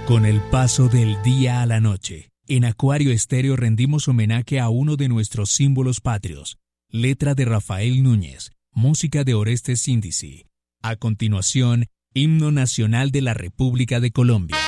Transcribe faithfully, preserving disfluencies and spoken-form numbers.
Con el paso del día a la noche, en Acuario Estéreo rendimos homenaje a uno de nuestros símbolos patrios, letra de Rafael Núñez, música de Orestes Síndizi. A continuación, Himno Nacional de la República de Colombia.